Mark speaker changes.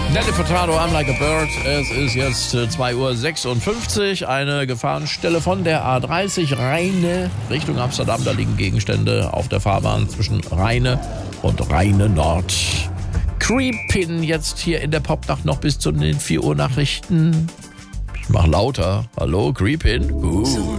Speaker 1: Nelly Furtado, I'm Like a Bird. Es ist jetzt 2:56 Uhr. Eine Gefahrenstelle von der A30 Rheine Richtung Amsterdam. Da liegen Gegenstände auf der Fahrbahn zwischen Rheine und Rheine Nord. Creepin jetzt hier in der Popnacht noch bis zu den 4 Uhr Nachrichten. Ich mach lauter. Hallo, Creepin.